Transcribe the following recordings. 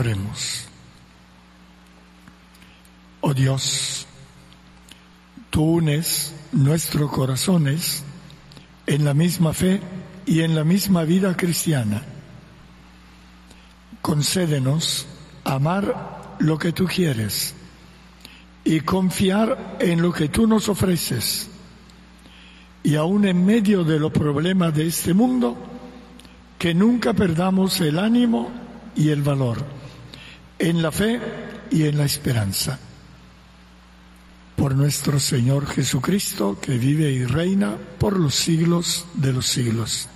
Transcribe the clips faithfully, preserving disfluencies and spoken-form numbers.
Oremos. Oh Dios, tú unes nuestros corazones en la misma fe y en la misma vida cristiana. Concédenos amar lo que tú quieres y confiar en lo que tú nos ofreces. Y aún en medio de los problemas de este mundo, que nunca perdamos el ánimo y el valor, en la fe y en la esperanza. Por nuestro Señor Jesucristo, que vive y reina por los siglos de los siglos.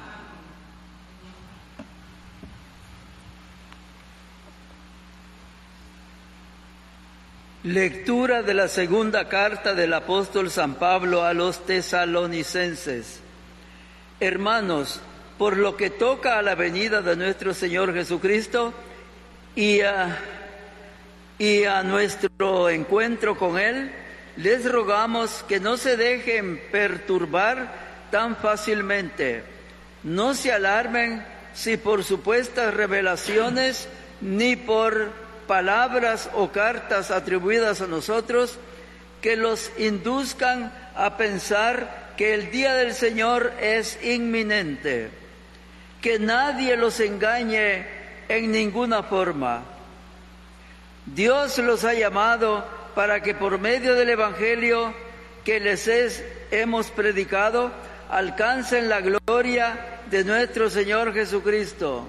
Lectura de la segunda carta del apóstol San Pablo a los tesalonicenses. Hermanos, por lo que toca a la venida de nuestro Señor Jesucristo y a, y a nuestro encuentro con Él, les rogamos que no se dejen perturbar tan fácilmente. No se alarmen si por supuestas revelaciones ni por palabras o cartas atribuidas a nosotros que los induzcan a pensar que el día del Señor es inminente. Que nadie los engañe en ninguna forma. Dios los ha llamado para que por medio del Evangelio que les es, hemos predicado, alcancen la gloria de nuestro Señor Jesucristo.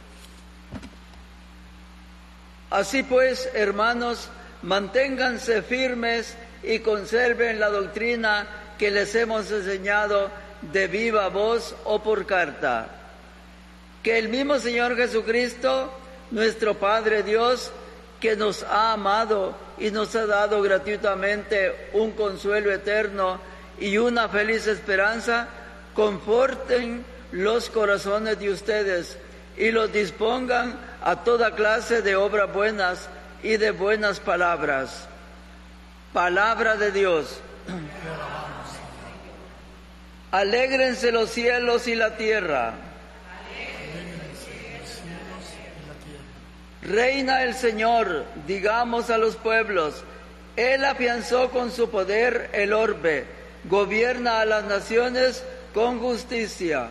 Así pues, hermanos, manténganse firmes y conserven la doctrina que les hemos enseñado de viva voz o por carta. Que el mismo Señor Jesucristo, nuestro Padre Dios, que nos ha amado y nos ha dado gratuitamente un consuelo eterno y una feliz esperanza, conforten los corazones de ustedes y los dispongan a toda clase de obras buenas y de buenas palabras. Palabra de Dios. Alégrense los cielos y la tierra. Reina el Señor, digamos a los pueblos. Él afianzó con su poder el orbe, gobierna a las naciones con justicia.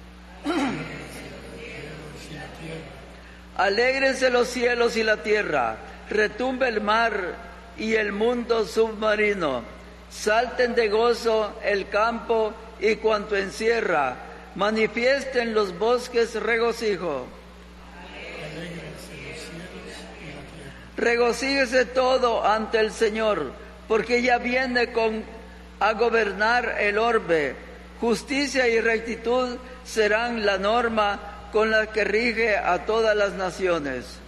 Alégrense los cielos y la tierra, retumbe el mar y el mundo submarino. Salten de gozo el campo y cuanto encierra, manifiesten los bosques regocijo. Regocíguese todo ante el Señor, porque ya viene con, a gobernar el orbe. Justicia y rectitud serán la norma con la que rige a todas las naciones.